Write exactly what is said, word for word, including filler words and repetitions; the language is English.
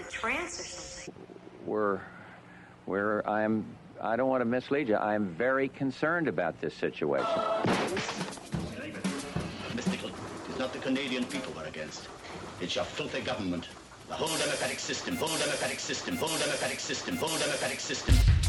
a trance or something. We're, we're, I'm, I don't want to mislead you. I'm very concerned about this situation. Miss Nicol, it's not the Canadian people we're against. It's your filthy government. The whole democratic system, whole democratic system, whole democratic system, whole democratic system.